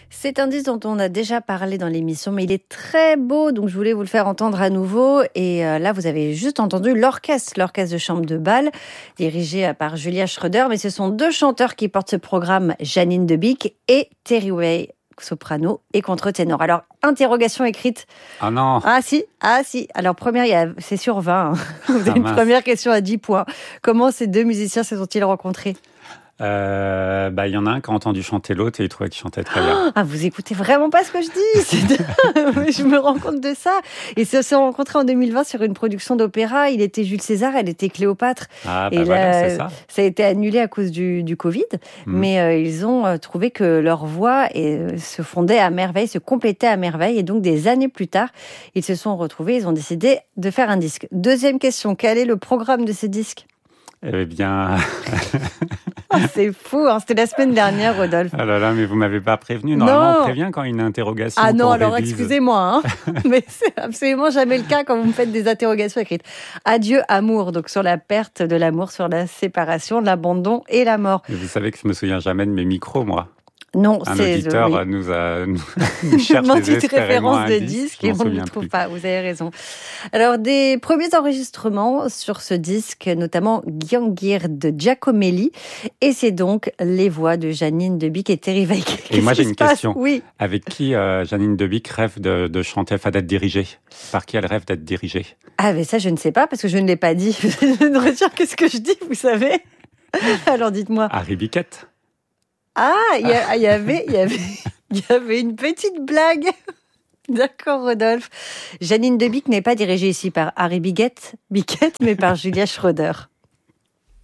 C'est un disque dont on a déjà parlé dans l'émission, mais il est très beau, donc je voulais vous le faire entendre à nouveau. Et là, vous avez juste entendu l'orchestre de chambre de bal, dirigé par Julia Schroeder. Mais ce sont deux chanteurs qui portent ce programme, Janine Debick et Terry Way, soprano et contre-ténor. Alors, interrogation écrite. Ah non. Ah si. Alors, première, c'est sur 20. Vous avez une première question à 10 points. Comment ces deux musiciens se sont-ils rencontrés ? Il y en a un qui a entendu chanter l'autre et il trouvait qu'il chantait très bien. Ah, vous écoutez vraiment pas ce que je dis. Je me rends compte de ça. Et se sont rencontrés en 2020 sur une production d'opéra. Il était Jules César, elle était Cléopâtre. C'est ça. Ça a été annulé à cause du Covid. Mais ils ont trouvé que leur voix se fondait à merveille, se complétait à merveille. Et donc, des années plus tard, ils se sont retrouvés. Ils ont décidé de faire un disque. Deuxième question, quel est le programme de ce disque ? Eh bien... C'est fou, hein. C'était la semaine dernière, Rodolphe. Ah là là, mais vous m'avez pas prévenu. Normalement, on prévient quand il y a une interrogation. Ah non, alors excusez-moi, hein. Mais c'est absolument jamais le cas quand vous me faites des interrogations écrites. Adieu, amour, donc sur la perte de l'amour, sur la séparation, l'abandon et la mort. Et vous savez que je me souviens jamais de mes micros, moi. Non, un auditeur nous cherche des références de disques et on ne le trouve pas. Vous avez raison. Alors, des premiers enregistrements sur ce disque, notamment Gyangyir de Giacomelli, et c'est donc les voix de Janine Debick et Terry Way. Et moi, j'ai une question. Oui. Avec qui Janine Debick rêve de chanter, enfin d'être dirigée ? Par qui elle rêve d'être dirigée ? Ah, mais ça, je ne sais pas parce que je ne l'ai pas dit. Je ne retiens que ce que je dis, vous savez. Alors, dites-moi. Harry Bickett. Ah, il y avait une petite blague. D'accord, Rodolphe. Janine Debick n'est pas dirigée ici par Harry Bickett, mais par Julia Schroeder.